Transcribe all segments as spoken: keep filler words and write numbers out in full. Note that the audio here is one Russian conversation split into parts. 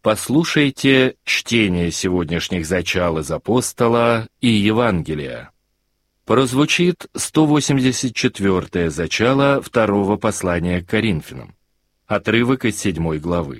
Послушайте чтение сегодняшних зачал из Апостола и Евангелия. Прозвучит сто восемьдесят четвёртое зачало второго послания к Коринфянам. Отрывок из седьмой главы.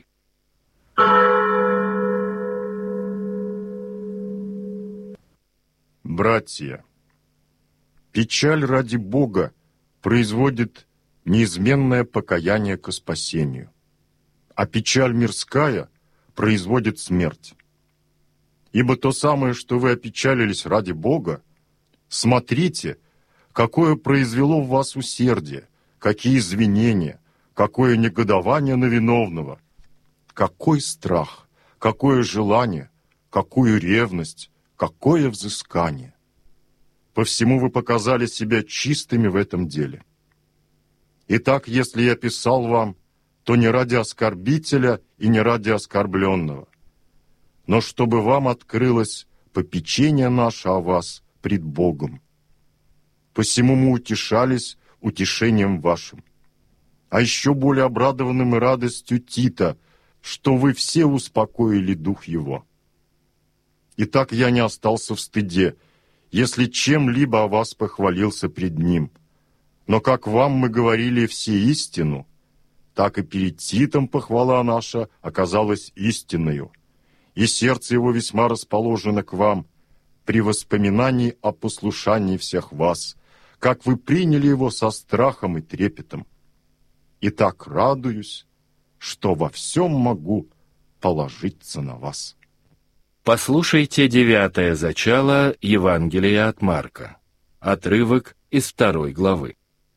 Братья, печаль ради Бога производит неизменное покаяние ко спасению, а печаль мирская производит смерть. Ибо то самое, что вы опечалились ради Бога, смотрите, какое произвело в вас усердие, какие извинения, какое негодование на виновного, какой страх, какое желание, какую ревность, какое взыскание. По всему вы показали себя чистыми в этом деле. Итак, если я писал вам, то не ради оскорбителя и не ради оскорбленного, но чтобы вам открылось попечение наше о вас пред Богом. Посему мы утешались утешением вашим, а еще более обрадованным и радостью Тита, что вы все успокоили дух его. Итак, я не остался в стыде, если чем-либо о вас похвалился пред ним. Но как вам мы говорили все истину, так и перед Титом похвала наша оказалась истинною, и сердце его весьма расположено к вам при воспоминании о послушании всех вас, как вы приняли его со страхом и трепетом. И так радуюсь, что во всем могу положиться на вас. Послушайте девятое зачало Евангелия от Марка. Отрывок из второй главы.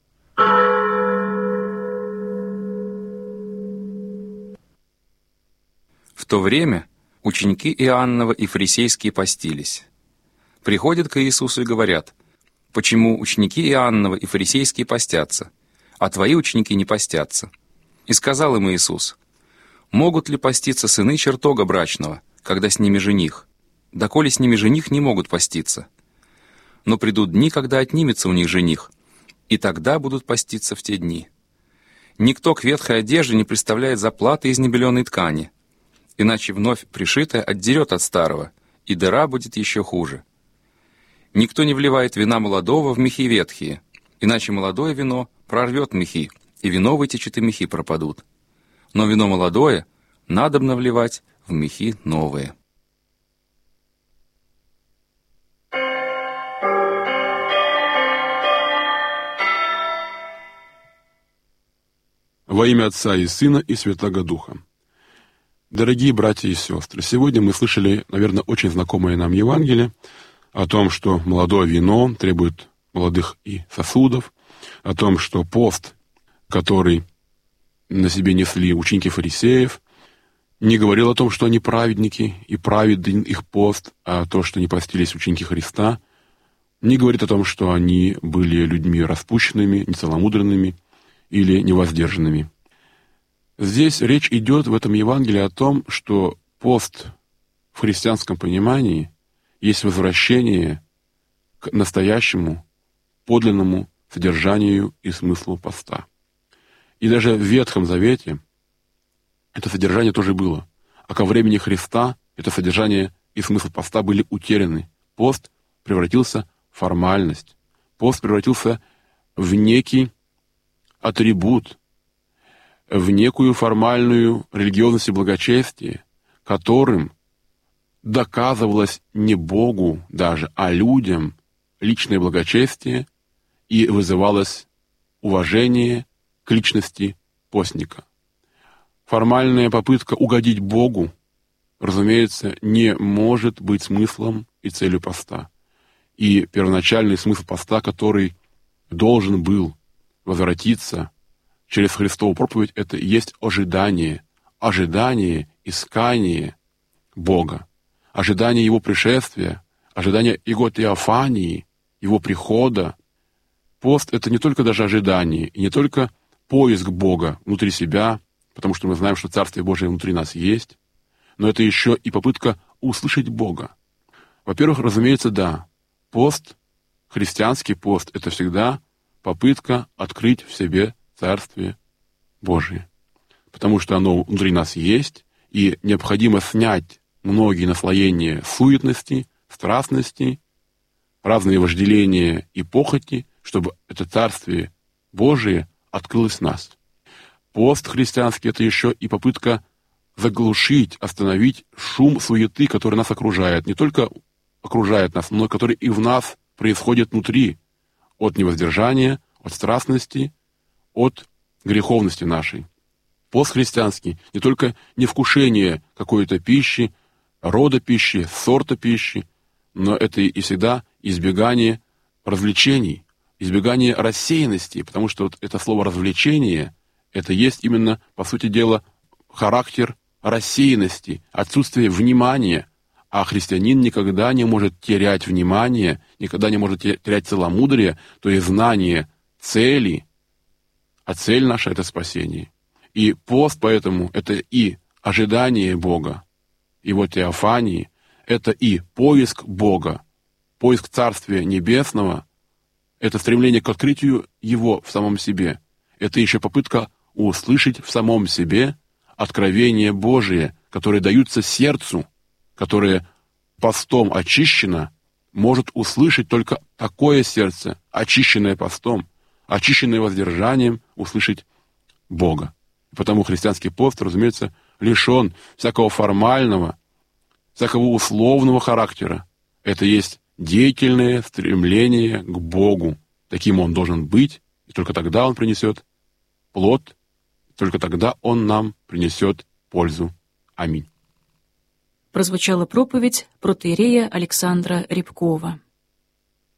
В то время ученики Иоаннова и фарисейские постились. Приходят к Иисусу и говорят: «Почему ученики Иоаннова и фарисейские постятся, а твои ученики не постятся?» И сказал им Иисус: «Могут ли поститься сыны чертога брачного, когда с ними жених? Доколе с ними жених, не могут поститься. Но придут дни, когда отнимется у них жених, и тогда будут поститься в те дни. Никто к ветхой одежде не представляет заплаты из небеленой ткани, иначе вновь пришитое отдерет от старого, и дыра будет еще хуже. Никто не вливает вина молодого в мехи ветхие, иначе молодое вино прорвет мехи, и вино вытечет, и мехи пропадут. Но вино молодое надобно вливать в мехи новые». Во имя Отца и Сына и Святаго Духа. Дорогие братья и сестры, сегодня мы слышали, наверное, очень знакомое нам Евангелие о том, что молодое вино требует молодых и сосудов, о том, что пост, который на себе несли ученики фарисеев, не говорил о том, что они праведники, и праведен их пост, а то, что не постились ученики Христа, не говорит о том, что они были людьми распущенными, нецеломудренными или невоздержанными. Здесь речь идет в этом Евангелии о том, что пост в христианском понимании есть возвращение к настоящему, подлинному содержанию и смыслу поста. И даже в Ветхом Завете это содержание тоже было. А ко времени Христа это содержание и смысл поста были утеряны. Пост превратился в формальность. Пост превратился в некий атрибут, в некую формальную религиозность и благочестие, которым доказывалось не Богу даже, а людям личное благочестие и вызывалось уважение к личности постника. Формальная попытка угодить Богу, разумеется, не может быть смыслом и целью поста. И первоначальный смысл поста, который должен был возвратиться через Христову проповедь, это и есть ожидание, ожидание, искание Бога, ожидание Его пришествия, ожидание Его теофании, Его прихода. Пост — это не только даже ожидание, и не только поиск Бога внутри себя, потому что мы знаем, что Царствие Божие внутри нас есть, но это еще и попытка услышать Бога. Во-первых, разумеется, да, пост, христианский пост — это всегда попытка открыть в себе Царствие Божие, потому что оно внутри нас есть, и необходимо снять многие наслоения суетности, страстности, разные вожделения и похоти, чтобы это Царствие Божие открылось в нас. Пост христианский — это еще и попытка заглушить, остановить шум суеты, который нас окружает. Не только окружает нас, но который и в нас происходит внутри, от невоздержания, от страстности, от греховности нашей. Пост христианский — не только невкушение какой-то пищи, рода пищи, сорта пищи, но это и всегда избегание развлечений, избегание рассеянности, потому что вот это слово «развлечение» — это есть именно, по сути дела, характер рассеянности, отсутствие внимания, а христианин никогда не может терять внимание, никогда не может терять целомудрие, то есть знание цели, а цель наша — это спасение. И пост поэтому — это и ожидание Бога, Его теофании, это и поиск Бога, поиск Царствия Небесного, это стремление к открытию Его в самом себе, это еще попытка услышать в самом себе откровения Божие, которые даются сердцу, которое постом очищено, может услышать только такое сердце, очищенное постом, очищенное воздержанием, услышать Бога. Потому христианский пост, разумеется, лишен всякого формального, всякого условного характера. Это есть деятельное стремление к Богу. Таким он должен быть, и только тогда он принесет плод, только тогда он нам принесет пользу. Аминь. Прозвучала проповедь протоиерея Александра Рябкова.